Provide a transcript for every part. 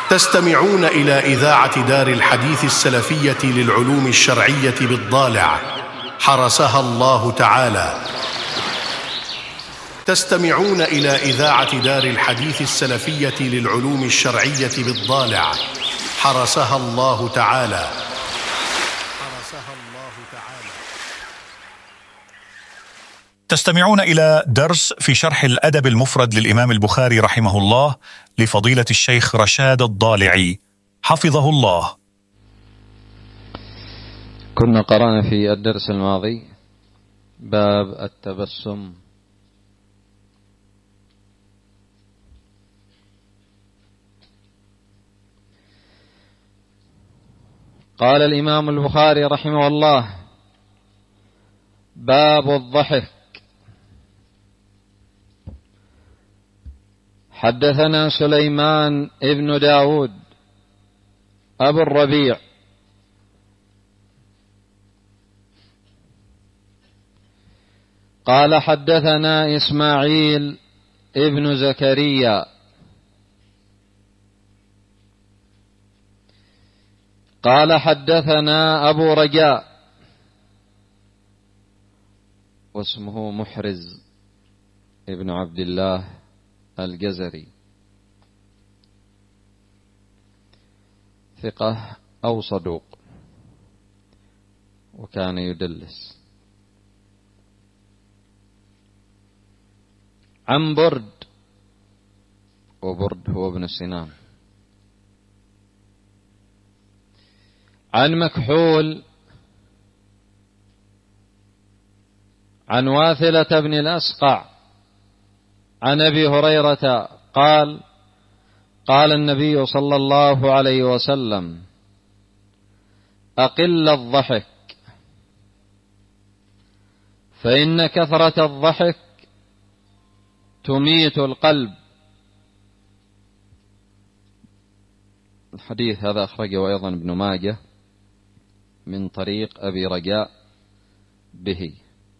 تستمعون إلى إذاعة دار الحديث السلفية للعلوم الشرعية بالضالع حرسها الله تعالى. تستمعون إلى إذاعة دار الحديث السلفية للعلوم الشرعية بالضالع حرسها الله تعالى. تستمعون إلى درس في شرح الأدب المفرد للإمام البخاري رحمه الله لفضيلة الشيخ رشاد الضالعي حفظه الله. كنا قرأنا في الدرس الماضي باب التبسم. قال الإمام البخاري رحمه الله: باب الضحك. حدثنا سليمان ابن داود أبو الربيع قال حدثنا إسماعيل ابن زكريا قال حدثنا أبو رجاء واسمه محرز ابن عبد الله الجزري، ثقة أو صدوق، وكان يدلس. عن برد، وبرد هو ابن سنان. عن مكحول عن واثلة بن الأسقع عن أبي هريرة قال: قال النبي صلى الله عليه وسلم: أقل الضحك، فإن كثرة الضحك تميت القلب. الحديث هذا أخرجه أيضا ابن ماجه من طريق أبي رجاء به.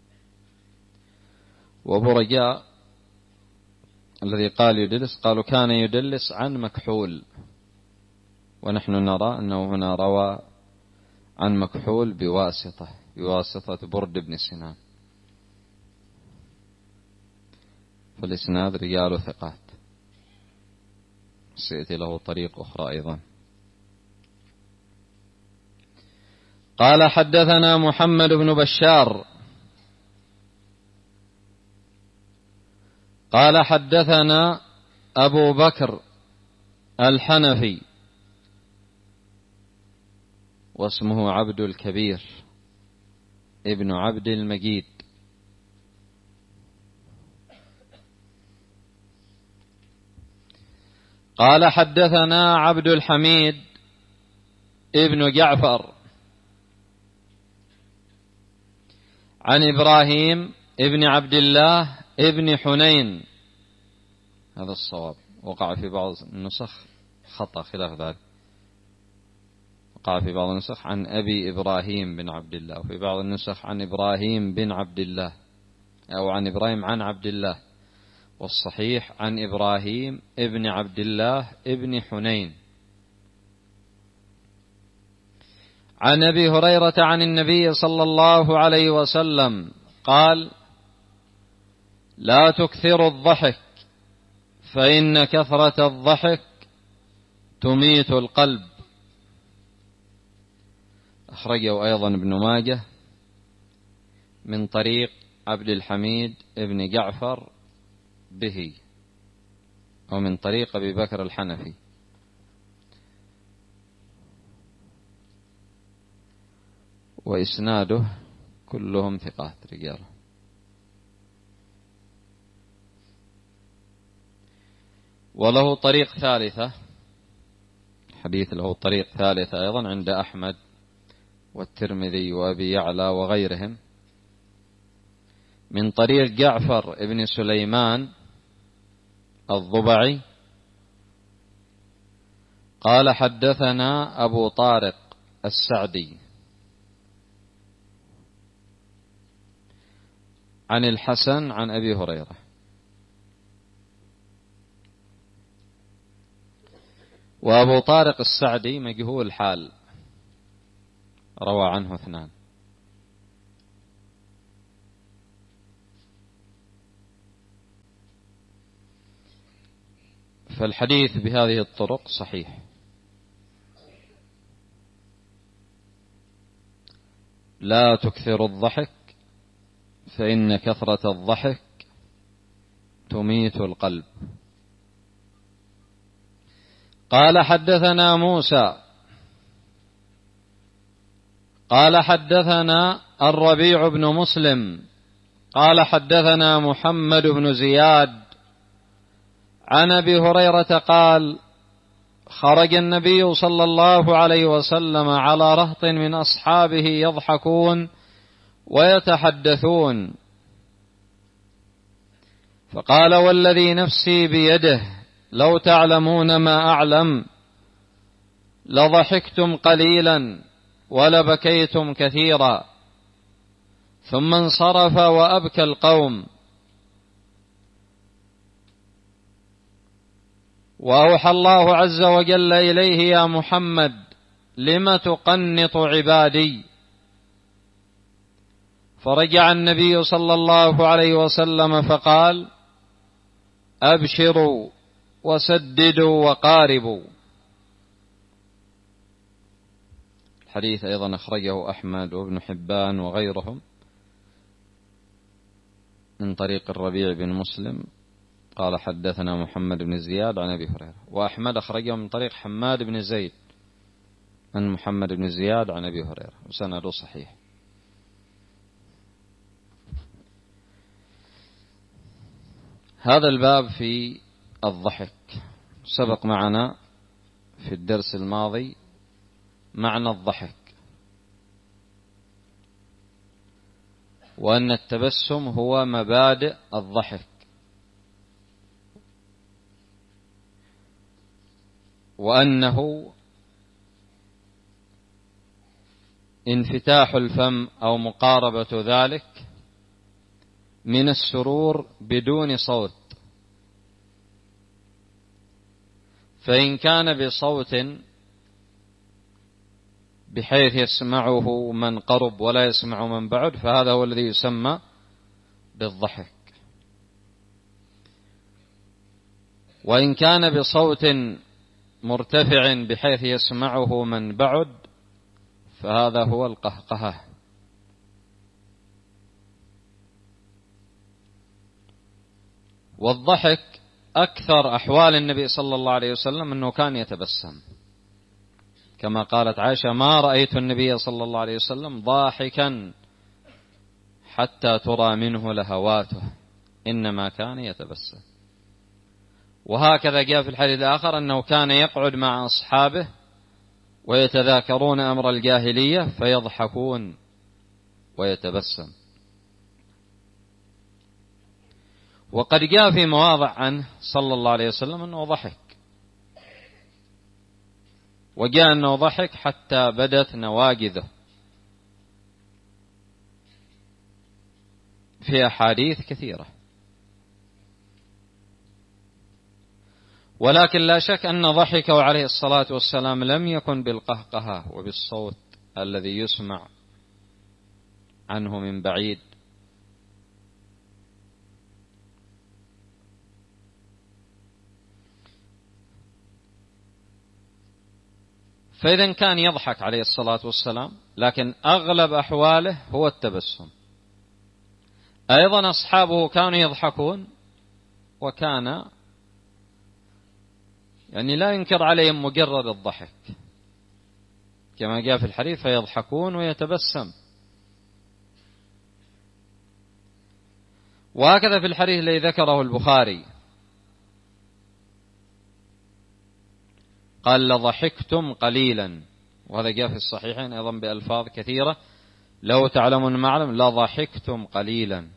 وأبو رجاء الذي قال يدلس قالوا كان يدلس عن مكحول، ونحن نرى أنه هنا روى عن مكحول بواسطة برد بن سنان، فالإسناد رجال ثقات، سيأتي له طريق أخرى أيضا. قال حدثنا محمد بن بشار قال حدثنا أبو بكر الحنفي واسمه عبد الكبير ابن عبد المجيد قال حدثنا عبد الحميد ابن جعفر عن إبراهيم ابن عبد الله ابن حنين، هذا الصواب، وقع في بعض النسخ خطأ خلاف ذلك، وقع في بعض النسخ عن أبي إبراهيم بن عبد الله، وفي بعض النسخ عن إبراهيم بن عبد الله، أو عن إبراهيم عن عبد الله، والصحيح عن إبراهيم ابن عبد الله ابن حنين عن أبي هريرة عن النبي صلى الله عليه وسلم قال: لا تكثروا الضحك، فإن كثرة الضحك تميت القلب. أخرجه أيضا ابن ماجه من طريق عبد الحميد ابن جعفر به، أو من طريق أبي بكر الحنفي. وإسناده كلهم ثقات رجاله. وله طريق ثالثة، حديث له طريق ثالثة أيضا عند أحمد والترمذي وأبي يعلى وغيرهم، من طريق جعفر ابن سليمان الضبعي قال حدثنا أبو طارق السعدي عن الحسن عن أبي هريرة. وأبو طارق السعدي مجهول حال، روى عنه 2. فالحديث بهذه الطرق صحيح. لا تكثر الضحك فإن كثرة الضحك تميت القلب. قال حدثنا موسى قال حدثنا الربيع بن مسلم قال حدثنا محمد بن زياد عن أبي هريرة قال: خرج النبي صلى الله عليه وسلم على رهط من أصحابه يضحكون ويتحدثون، فقال: والذي نفسي بيده لو تعلمون ما أعلم لضحكتم قليلا ولبكيتم كثيرا. ثم انصرف وأبكى القوم، وأوحى الله عز وجل إليه: يا محمد لم تقنط عبادي؟ فرجع النبي صلى الله عليه وسلم فقال: أبشروا وسددوا وقاربوا. الحديث أيضا أخرجه أحمد وابن حبان وغيرهم من طريق الربيع بن مسلم قال حدثنا محمد بن زياد عن أبي هريرة، وأحمد أخرجه من طريق حماد بن زيد عن محمد بن زياد عن أبي هريرة وسنده صحيح. هذا الباب في الضحك سبق معنا في الدرس الماضي معنى الضحك، وأن التبسم هو مبادئ الضحك، وأنه انفتاح الفم أو مقاربة ذلك من السرور بدون صوت، فإن كان بصوت بحيث يسمعه من قرب ولا يسمع من بعد فهذا هو الذي يسمى بالضحك، وإن كان بصوت مرتفع بحيث يسمعه من بعد فهذا هو القهقهة. والضحك أكثر أحوال النبي صلى الله عليه وسلم أنه كان يتبسم، كما قالت عائشة: ما رأيت النبي صلى الله عليه وسلم ضاحكا حتى ترى منه لهواته، إنما كان يتبسم. وهكذا جاء في الحديث الآخر أنه كان يقعد مع أصحابه ويتذاكرون أمر الجاهلية فيضحكون ويتبسم. وقد جاء في مواضع عنه صلى الله عليه وسلم أنه ضحك، وجاء أنه ضحك حتى بدت نواجذه في أحاديث كثيرة. ولكن لا شك أن ضحكه عليه الصلاة والسلام لم يكن بالقهقهة وبالصوت الذي يسمع عنه من بعيد، فإذا كان يضحك عليه الصلاة والسلام، لكن أغلب أحواله هو التبسم. أيضا أصحابه كانوا يضحكون، وكان لا ينكر عليهم مجرد الضحك، كما جاء في الحديث: فيضحكون ويتبسم. وهكذا في الحديث الذي ذكره البخاري قال: لضحكتم قليلا، وهذا جاء في الصحيحين أيضا بألفاظ كثيرة: لو تعلمون ما أعلم لضحكتم قليلا.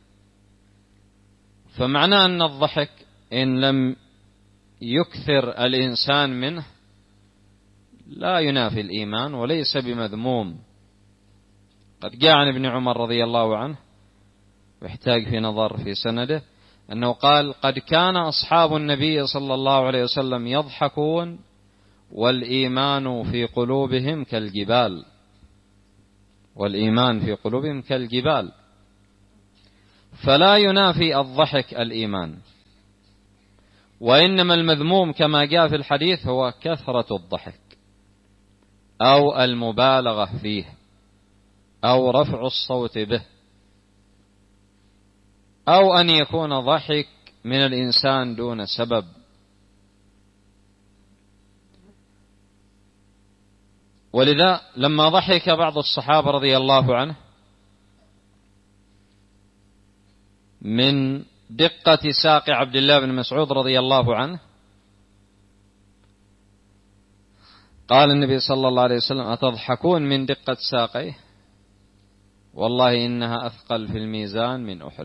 فمعنى أن الضحك إن لم يكثر الإنسان منه لا ينافي الإيمان وليس بمذموم. قد جاء عن ابن عمر رضي الله عنه، ويحتاج في نظر في سنده، أنه قال: قد كان أصحاب النبي صلى الله عليه وسلم يضحكون والإيمان في قلوبهم كالجبال، والإيمان في قلوبهم كالجبال، فلا ينافي الضحك الإيمان. وإنما المذموم كما جاء في الحديث هو كثرة الضحك أو المبالغة فيه أو رفع الصوت به، أو أن يكون ضحك من الإنسان دون سبب. ولذا لما ضحك بعض الصحابة رضي الله عنه من دقة ساق عبد الله بن مسعود رضي الله عنه، قال النبي صلى الله عليه وسلم: أتضحكون من دقة ساقيه؟ والله إنها أثقل في الميزان من أحد.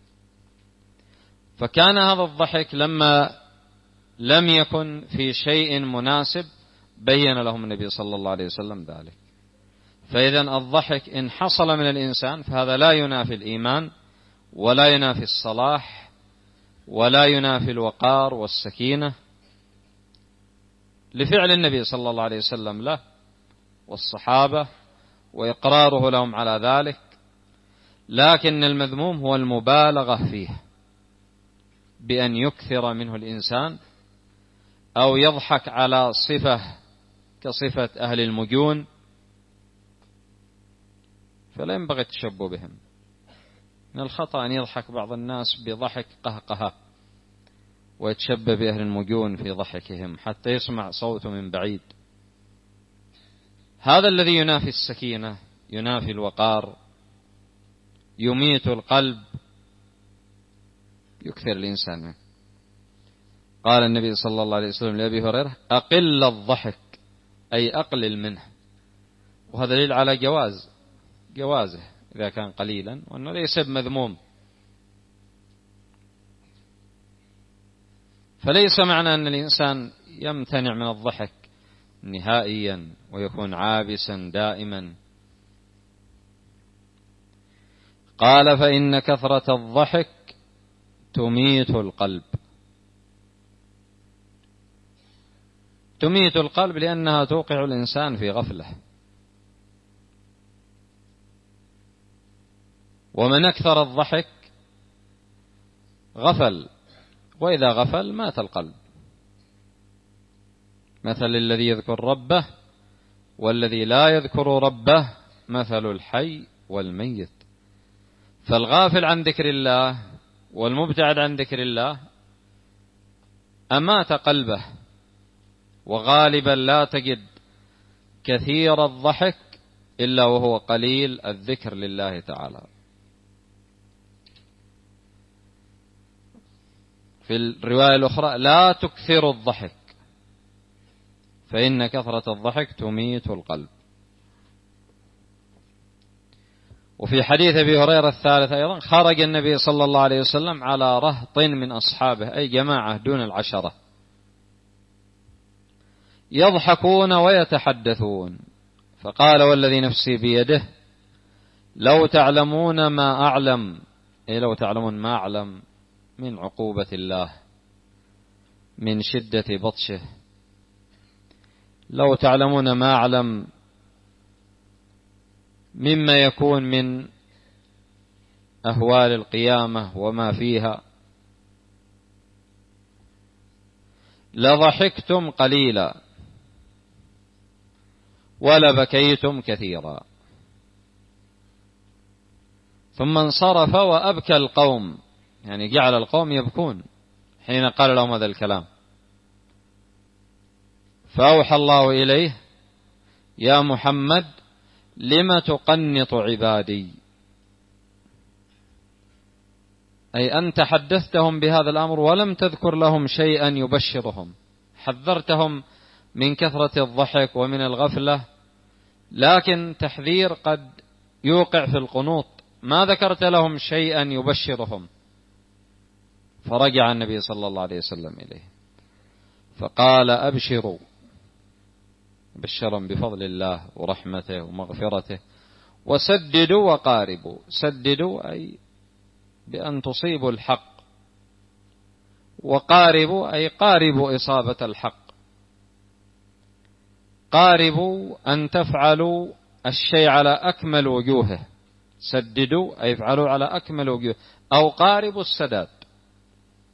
فكان هذا الضحك لما لم يكن في شيء مناسب بين لهم النبي صلى الله عليه وسلم ذلك. فإذا الضحك إن حصل من الإنسان فهذا لا ينافي الإيمان ولا ينافي الصلاح ولا ينافي الوقار والسكينة لفعل النبي صلى الله عليه وسلم له والصحابة وإقراره لهم على ذلك. لكن المذموم هو المبالغة فيه بأن يكثر منه الإنسان أو يضحك على صفة كصفة أهل المجون، فلا ينبغي التشبه بهم. من الخطأ أن يضحك بعض الناس بضحك قهقهة ويتشبه بأهل المجون في ضحكهم حتى يسمع صوته من بعيد. هذا الذي ينافي السكينة، ينافي الوقار، يميت القلب، يكثر الإنسان منه. قال النبي صلى الله عليه وسلم لأبي هريرة: أقل الضحك، أي أقلل منه. وهذا دليل على جوازه إذا كان قليلا، وأنه ليس بمذموم. فليس معنى أن الإنسان يمتنع من الضحك نهائيا ويكون عابسا دائما. قال: فإن كثرة الضحك تميت القلب. تميت القلب لأنها توقع الإنسان في غفلة، ومن أكثر الضحك غفل، وإذا غفل مات القلب. مثل الذي يذكر ربه والذي لا يذكر ربه مثل الحي والميت. فالغافل عن ذكر الله والمبتعد عن ذكر الله أمات قلبه. وغالبا لا تجد كثير الضحك إلا وهو قليل الذكر لله تعالى. في الرواية الأخرى: لا تكثر الضحك فإن كثرة الضحك تميت القلب. وفي حديث أبي هريرة الثالث أيضا: خرج النبي صلى الله عليه وسلم على رهط من أصحابه، أي جماعة دون العشرة، يضحكون ويتحدثون، فقال: والذي نفسي بيده لو تعلمون ما أعلم، أي لو تعلمون ما أعلم من عقوبة الله، من شدة بطشه، لو تعلمون ما أعلم مما يكون من أهوال القيامة وما فيها، لضحكتم قليلا ولبكيتم كثيرا. ثم انصرف وأبكى القوم، يعني جعل القوم يبكون حين قال لهم هذا الكلام. فأوحى الله إليه: يا محمد لم تقنط عبادي، أي أنت حدثتهم بهذا الأمر ولم تذكر لهم شيئا يبشرهم، حذرتهم من كثرة الضحك ومن الغفلة، لكن تحذير قد يوقع في القنوط، ما ذكرت لهم شيئا يبشرهم. فرجع النبي صلى الله عليه وسلم إليه فقال: أبشروا، بشرا بفضل الله ورحمته ومغفرته، وسددوا وقاربوا. سددوا أي بأن تصيبوا الحق، وقاربوا أي قاربوا إصابة الحق. قاربوا أن تفعلوا الشيء على أكمل وجوهه، سددوا أي افعلوا على أكمل وجوه، أو قاربوا السداد.